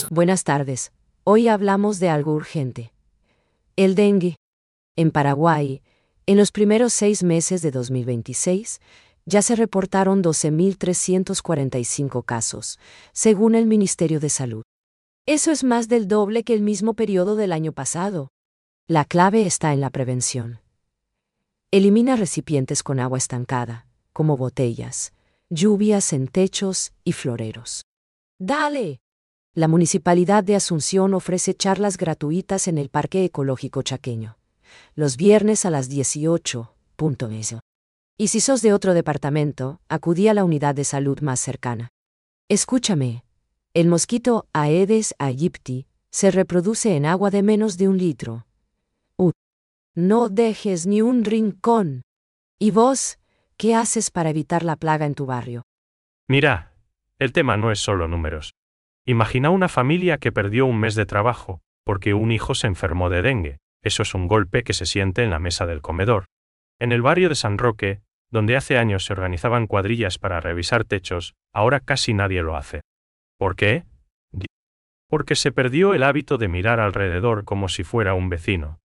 Buenas tardes. Hoy hablamos de algo urgente. El dengue. En Paraguay, en los primeros 6 meses de 2026, ya se reportaron 12.345 casos, según el Ministerio de Salud. Eso es más del doble que el mismo periodo del año pasado. La clave está en la prevención. Elimina recipientes con agua estancada, como botellas, lluvias en techos y floreros. ¡Dale! La Municipalidad de Asunción ofrece charlas gratuitas en el Parque Ecológico Chaqueño, los viernes a las 18:00. Y si sos de otro departamento, acudí a la unidad de salud más cercana. Escúchame. El mosquito Aedes aegypti se reproduce en agua de menos de 1 litro. No dejes ni un rincón. ¿Y vos, qué haces para evitar la plaga en tu barrio? Mira, el tema no es solo números. Imagina una familia que perdió un mes de trabajo, porque un hijo se enfermó de dengue. Eso es un golpe que se siente en la mesa del comedor. En el barrio de San Roque, donde hace años se organizaban cuadrillas para revisar techos, ahora casi nadie lo hace. ¿Por qué? Porque se perdió el hábito de mirar alrededor como si fuera un vecino.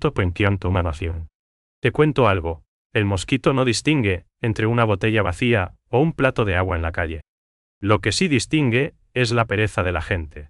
Te cuento algo, el mosquito no distingue entre una botella vacía o un plato de agua en la calle. Lo que sí distingue es la pereza de la gente.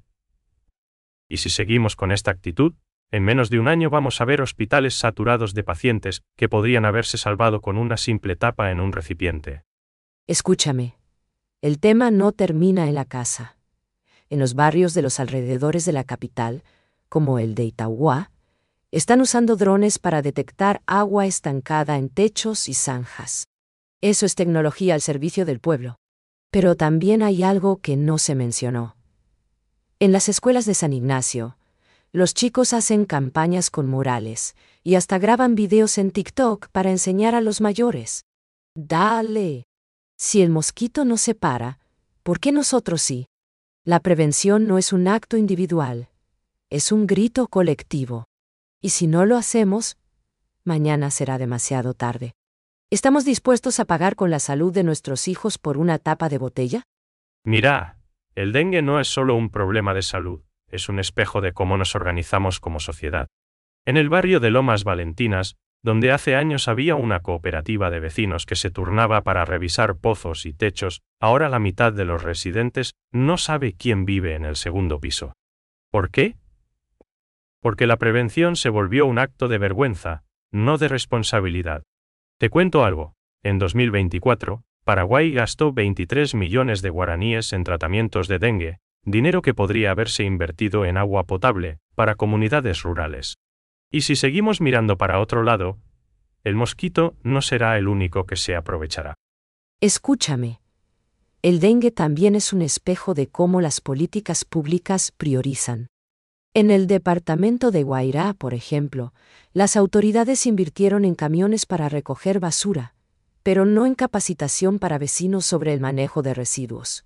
Y si seguimos con esta actitud, en menos de un año vamos a ver hospitales saturados de pacientes que podrían haberse salvado con una simple tapa en un recipiente. Escúchame. El tema no termina en la casa. En los barrios de los alrededores de la capital, como el de Itauguá, están usando drones para detectar agua estancada en techos y zanjas. Eso es tecnología al servicio del pueblo. Pero también hay algo que no se mencionó. En las escuelas de San Ignacio, los chicos hacen campañas con murales y hasta graban videos en TikTok para enseñar a los mayores. ¡Dale! Si el mosquito no se para, ¿por qué nosotros sí? La prevención no es un acto individual, es un grito colectivo. Y si no lo hacemos, mañana será demasiado tarde. ¿Estamos dispuestos a pagar con la salud de nuestros hijos por una tapa de botella? Mira, el dengue no es solo un problema de salud, es un espejo de cómo nos organizamos como sociedad. En el barrio de Lomas Valentinas, donde hace años había una cooperativa de vecinos que se turnaba para revisar pozos y techos, ahora la mitad de los residentes no sabe quién vive en el segundo piso. ¿Por qué? Porque la prevención se volvió un acto de vergüenza, no de responsabilidad. Te cuento algo, en 2024, Paraguay gastó 23 millones de guaraníes en tratamientos de dengue, dinero que podría haberse invertido en agua potable, para comunidades rurales. Y si seguimos mirando para otro lado, el mosquito no será el único que se aprovechará. Escúchame. El dengue también es un espejo de cómo las políticas públicas priorizan. En el departamento de Guairá, por ejemplo, las autoridades invirtieron en camiones para recoger basura, pero no en capacitación para vecinos sobre el manejo de residuos.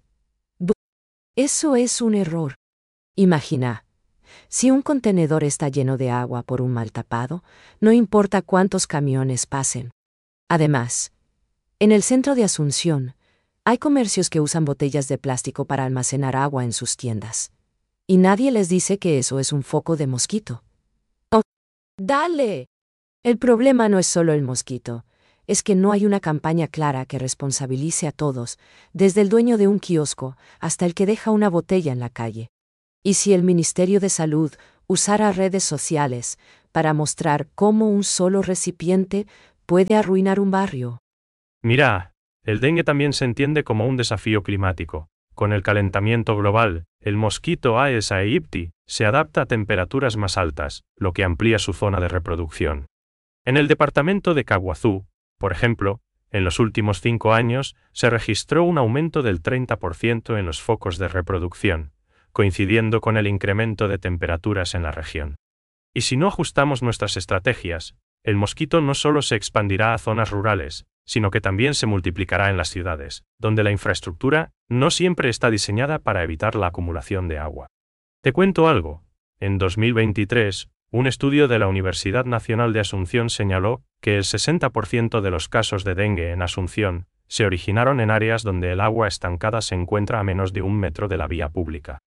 Eso es un error. Imagina, si un contenedor está lleno de agua por un mal tapado, no importa cuántos camiones pasen. Además, en el centro de Asunción, hay comercios que usan botellas de plástico para almacenar agua en sus tiendas. Y nadie les dice que eso es un foco de mosquito. ¡Oh! ¡Dale! El problema no es solo el mosquito, es que no hay una campaña clara que responsabilice a todos, desde el dueño de un kiosco hasta el que deja una botella en la calle. Y si el Ministerio de Salud usara redes sociales para mostrar cómo un solo recipiente puede arruinar un barrio. Mira, el dengue también se entiende como un desafío climático. Con el calentamiento global, el mosquito Aedes aegypti se adapta a temperaturas más altas, lo que amplía su zona de reproducción. En el departamento de Caguazú, por ejemplo, en los últimos 5 años se registró un aumento del 30% en los focos de reproducción, coincidiendo con el incremento de temperaturas en la región. Y si no ajustamos nuestras estrategias, el mosquito no solo se expandirá a zonas rurales, sino que también se multiplicará en las ciudades, donde la infraestructura no siempre está diseñada para evitar la acumulación de agua. Te cuento algo. En 2023, un estudio de la Universidad Nacional de Asunción señaló que el 60% de los casos de dengue en Asunción se originaron en áreas donde el agua estancada se encuentra a menos de 1 metro de la vía pública.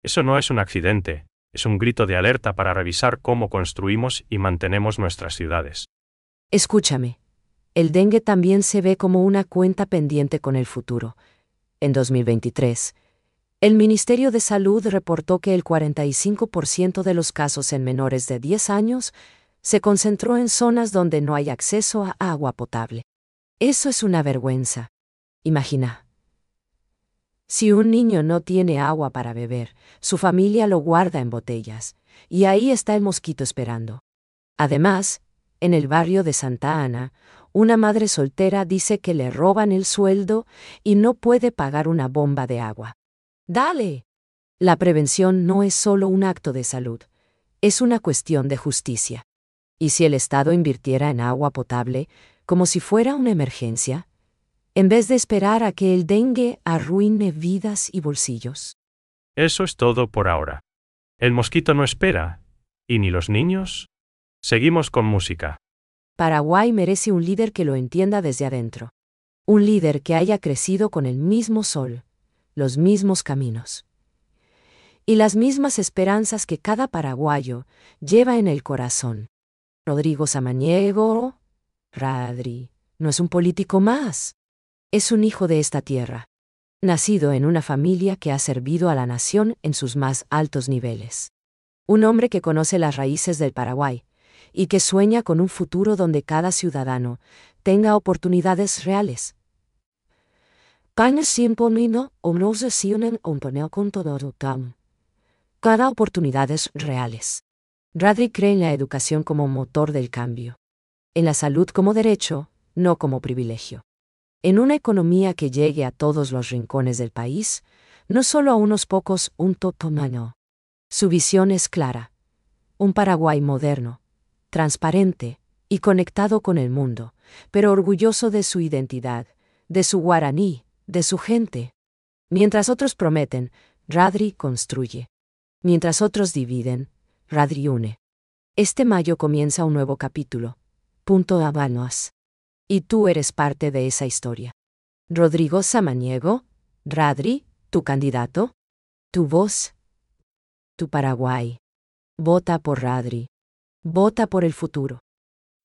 Eso no es un accidente, es un grito de alerta para revisar cómo construimos y mantenemos nuestras ciudades. Escúchame. El dengue también se ve como una cuenta pendiente con el futuro. En 2023, el Ministerio de Salud reportó que el 45% de los casos en menores de 10 años se concentró en zonas donde no hay acceso a agua potable. Eso es una vergüenza. Imagina. Si un niño no tiene agua para beber, su familia lo guarda en botellas, y ahí está el mosquito esperando. Además, en el barrio de Santa Ana, una madre soltera dice que le roban el sueldo y no puede pagar una bomba de agua. ¡Dale! La prevención no es solo un acto de salud, es una cuestión de justicia. ¿Y si el Estado invirtiera en agua potable como si fuera una emergencia, en vez de esperar a que el dengue arruine vidas y bolsillos? Eso es todo por ahora. El mosquito no espera. ¿Y ni los niños? Seguimos con música. Paraguay merece un líder que lo entienda desde adentro. Un líder que haya crecido con el mismo sol, los mismos caminos y las mismas esperanzas que cada paraguayo lleva en el corazón. Rodrigo Samaniego, Radri, no es un político más. Es un hijo de esta tierra, nacido en una familia que ha servido a la nación en sus más altos niveles. Un hombre que conoce las raíces del Paraguay y que sueña con un futuro donde cada ciudadano tenga oportunidades reales. Cada oportunidades reales. Radri cree en la educación como motor del cambio, en la salud como derecho, no como privilegio, en una economía que llegue a todos los rincones del país, no solo a unos pocos, un totomano. Su visión es clara: un Paraguay moderno, transparente y conectado con el mundo, pero orgulloso de su identidad, de su guaraní, de su gente. Mientras otros prometen, Radri construye. Mientras otros dividen, Radri une. Este mayo comienza un nuevo capítulo. Punto Habanos. Y tú eres parte de esa historia. Rodrigo Samaniego, Radri, tu candidato, tu voz, tu Paraguay. Vota por Radri. Vota por el futuro.